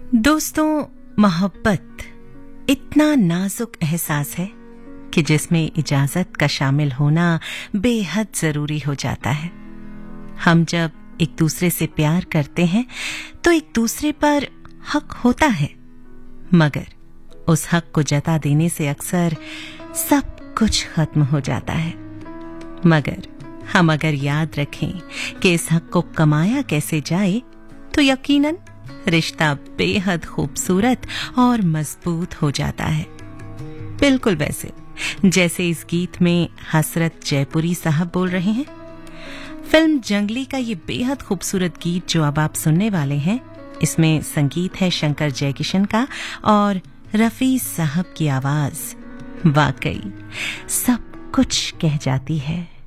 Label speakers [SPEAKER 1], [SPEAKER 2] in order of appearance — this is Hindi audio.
[SPEAKER 1] दोस्तों, मोहब्बत इतना नाजुक एहसास है कि जिसमें इजाजत का शामिल होना बेहद जरूरी हो जाता है। हम जब एक दूसरे से प्यार करते हैं तो एक दूसरे पर हक होता है, मगर उस हक को जता देने से अक्सर सब कुछ खत्म हो जाता है। मगर हम अगर याद रखें कि इस हक को कमाया कैसे जाए तो यकीनन रिश्ता बेहद खूबसूरत और मजबूत हो जाता है। बिल्कुल वैसे जैसे इस गीत में हसरत जयपुरी साहब बोल रहे हैं। फिल्म जंगली का ये बेहद खूबसूरत गीत जो अब आप सुनने वाले हैं, इसमें संगीत है शंकर जयकिशन का और रफी साहब की आवाज वाकई सब कुछ कह जाती है।